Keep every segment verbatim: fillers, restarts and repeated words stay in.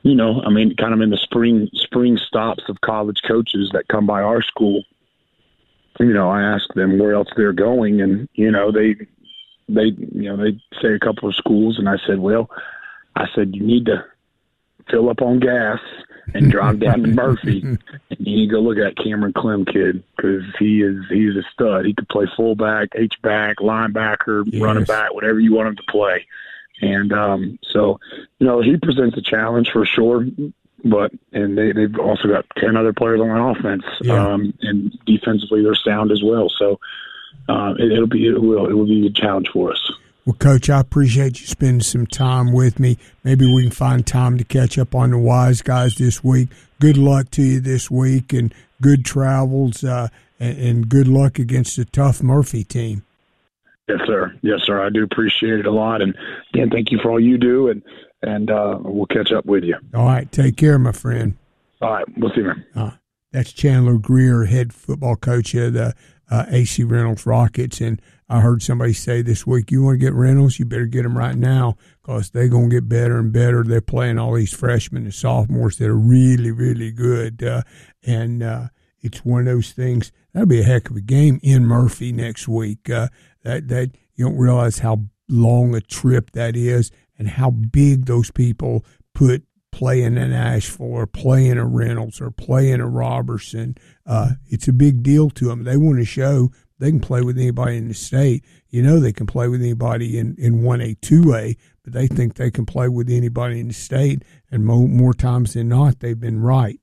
you know, I mean, kind of in the spring spring stops of college coaches that come by our school, you know, I ask them where else they're going, and you know, they they you know they say a couple of schools, and I said, well, I said you need to fill up on gas and drive down to Murphy, and you need to go look at that Cameron Clem kid, because he is he's a stud. He could play fullback, H back, linebacker, yes. running back, whatever you want him to play. And um, so, you know, he presents a challenge for sure. But and they they've also got ten other players on that offense, yeah. um, and defensively they're sound as well. So uh, it, it'll be it will it will be a challenge for us. Well, Coach, I appreciate you spending some time with me. Maybe we can find time to catch up on the Wise Guys this week. Good luck to you this week, and good travels, uh, and, and good luck against a tough Murphy team. Yes, sir. Yes, sir. I do appreciate it a lot. And, again, thank you for all you do, and, and uh, we'll catch up with you. All right. Take care, my friend. All right. We'll see you, man. Uh, that's Chandler Greer, head football coach of the uh, A C Reynolds Rockets. And I heard somebody say this week, you want to get Reynolds, you better get them right now, because they're going to get better and better. They're playing all these freshmen and sophomores that are really, really good. Uh, and uh, it's one of those things. That'll be a heck of a game in Murphy next week. Uh, that that you don't realize how long a trip that is, and how big those people put playing in Asheville or playing a Reynolds or playing a Robertson. Uh, it's a big deal to them. They want to show they can play with anybody in the state. You know, they can play with anybody in, in one A, two A, but they think they can play with anybody in the state, and more, more times than not, they've been right.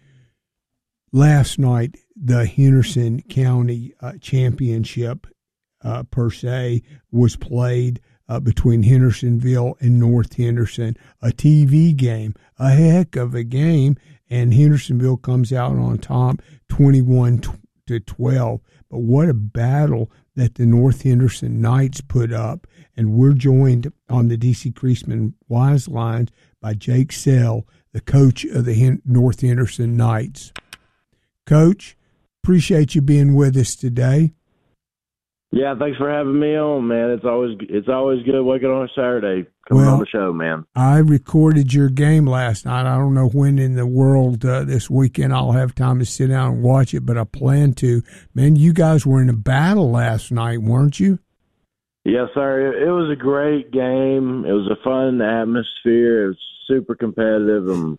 Last night, the Henderson County uh, Championship, uh, per se, was played uh, between Hendersonville and North Henderson, a T V game, a heck of a game, and Hendersonville comes out on top twenty-one to twelve. But what a battle that the North Henderson Knights put up. And we're joined on the D C Creasman Wise Lines by Jake Sell, the coach of the Hen- North Henderson Knights. Coach, appreciate you being with us today. Yeah, thanks for having me on, man. It's always it's always good waking on a Saturday, coming well, on the show, man. I recorded your game last night. I don't know when in the world uh, this weekend I'll have time to sit down and watch it, but I plan to. Man, you guys were in a battle last night, weren't you? Yes, sir. It, it was a great game. It was a fun atmosphere. It was super competitive, and,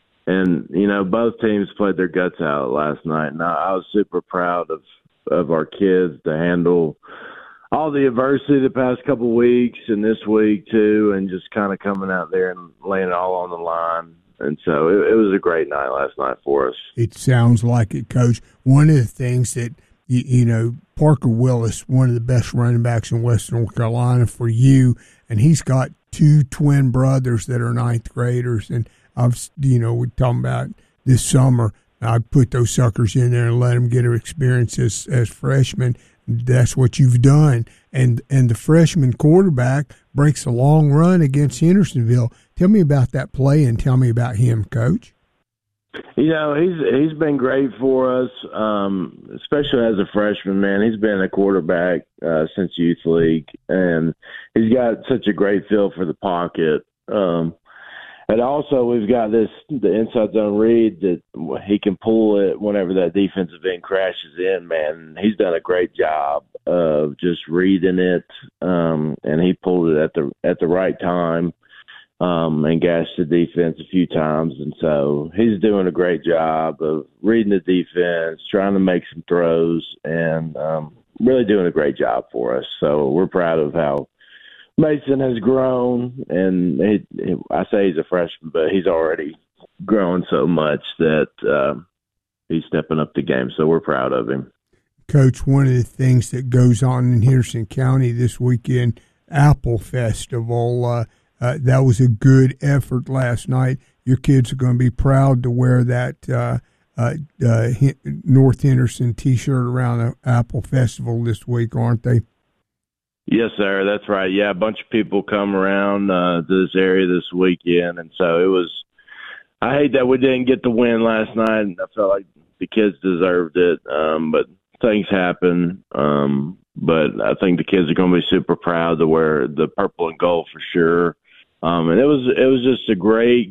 and you know, both teams played their guts out last night, and I, I was super proud of of our kids to handle all the adversity the past couple of weeks and this week too, and just kind of coming out there and laying it all on the line. And so it, it was a great night last night for us. It sounds like it, Coach. One of the things that, you, you know, Parker Willis, one of the best running backs in Western North Carolina for you, and he's got two twin brothers that are ninth graders. And I've, you know, we're talking about this summer, I'd put those suckers in there and let them get an experience as, as freshmen. That's what you've done. And and the freshman quarterback breaks a long run against Hendersonville. Tell me about that play and tell me about him, Coach. You know, he's he's been great for us, um, especially as a freshman, man. He's been a quarterback uh, since youth league, and he's got such a great feel for the pocket. Um And also, we've got this the inside zone read that he can pull it whenever that defensive end crashes in, man. He's done a great job of just reading it, um, and he pulled it at the at the right time um, and gashed the defense a few times. And so he's doing a great job of reading the defense, trying to make some throws, and um, really doing a great job for us. So we're proud of how Mason has grown, and he, he, I say he's a freshman, but he's already grown so much that uh, he's stepping up the game. So we're proud of him. Coach, one of the things that goes on in Henderson County this weekend, Apple Festival, uh, uh, that was a good effort last night. Your kids are going to be proud to wear that uh, uh, uh, North Henderson T-shirt around the Apple Festival this week, aren't they? Yes, sir. That's right. Yeah, a bunch of people come around uh, to this area this weekend, and so it was. I hate that we didn't get the win last night, and I felt like the kids deserved it. Um, but things happen. Um, but I think the kids are going to be super proud to wear the purple and gold for sure. Um, and it was it was just a great